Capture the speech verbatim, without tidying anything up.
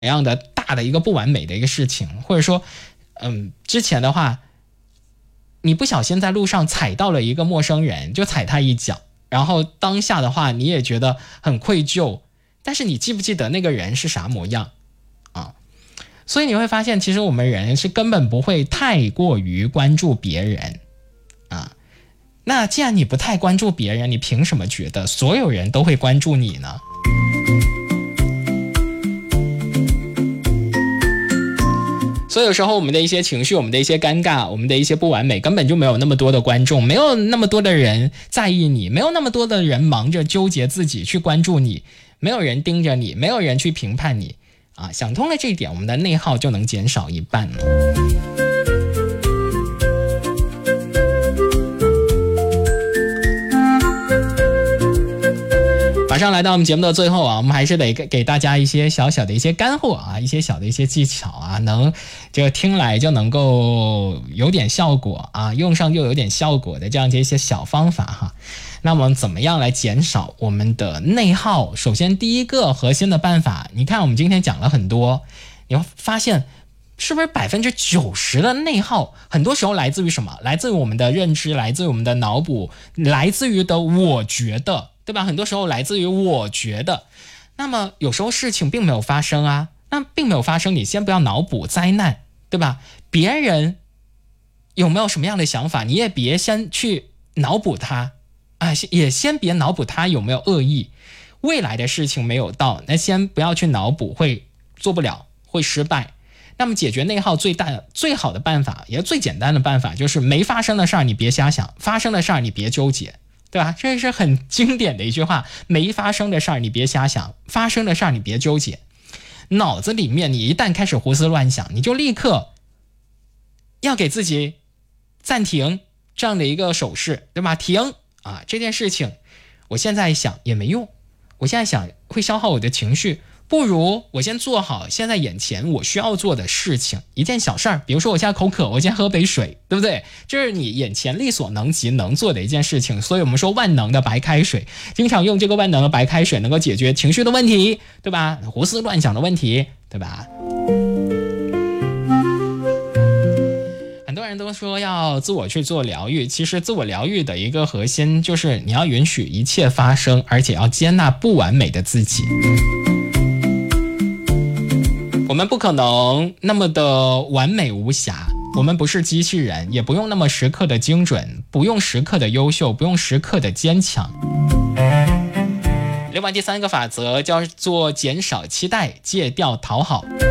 样的大的一个不完美的一个事情，或者说嗯，之前的话你不小心在路上踩到了一个陌生人，就踩他一脚，然后当下的话你也觉得很愧疚，但是你记不记得那个人是啥模样啊？所以你会发现其实我们人是根本不会太过于关注别人啊。那既然你不太关注别人，你凭什么觉得所有人都会关注你呢？所以有时候我们的一些情绪，我们的一些尴尬，我们的一些不完美，根本就没有那么多的观众，没有那么多的人在意你，没有那么多的人忙着纠结自己去关注你，没有人盯着你，没有人去评判你啊！想通了这一点，我们的内耗就能减少一半了。马上来到我们节目的最后啊，我们还是得给大家一些小小的一些干货啊，一些小的一些技巧啊，能这个听来就能够有点效果啊，用上就有点效果的这样的一些小方法哈。那么怎么样来减少我们的内耗？首先第一个核心的办法，你看我们今天讲了很多，你会发现是不是百分之九十的内耗很多时候来自于什么？来自于我们的认知，来自于我们的脑补，来自于的我觉得，对吧？很多时候来自于我觉得。那么有时候事情并没有发生啊，那并没有发生，你先不要脑补灾难，对吧？别人有没有什么样的想法，你也别先去脑补他啊，也先别脑补他有没有恶意。未来的事情没有到，那先不要去脑补，会做不了，会失败。那么解决内耗最大最好的办法，也最简单的办法，就是没发生的事儿你别瞎想，发生的事儿你别纠结，对吧？这是很经典的一句话，没发生的事儿你别瞎想，发生的事儿你别纠结。脑子里面你一旦开始胡思乱想，你就立刻要给自己暂停这样的一个手势，对吧？停啊！这件事情我现在想也没用，我现在想会消耗我的情绪，不如我先做好现在眼前我需要做的事情，一件小事儿，比如说我现在口渴，我先喝杯水，对不对？这是你眼前力所能及能做的一件事情。所以我们说万能的白开水，经常用这个万能的白开水能够解决情绪的问题，对吧？胡思乱想的问题，对吧？很多人都说要自我去做疗愈，其实自我疗愈的一个核心就是你要允许一切发生，而且要接纳不完美的自己。我们不可能那么的完美无瑕，我们不是机器人，也不用那么时刻的精准，不用时刻的优秀，不用时刻的坚强。另外第三个法则叫做减少期待，戒掉讨好。